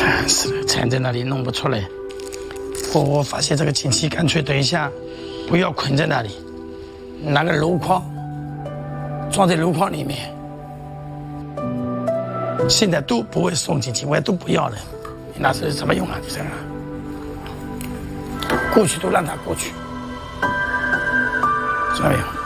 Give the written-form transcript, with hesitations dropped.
真是的，缠在那里弄不出来。我发现这个亲戚干脆等一下不要捆在那里，拿个箩筐装在箩筐里面。现在都不会送亲戚，我也都不要了。你那是什么用啊？你这个过去都让他过去，怎么样？